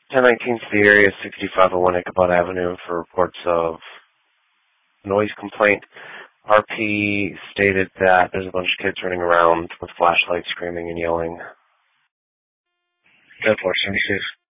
1019 to the area, 6501 Ichabod Avenue for reports of noise complaint. RP stated that there's a bunch of kids running around with flashlights screaming and yelling. 10-4, 76.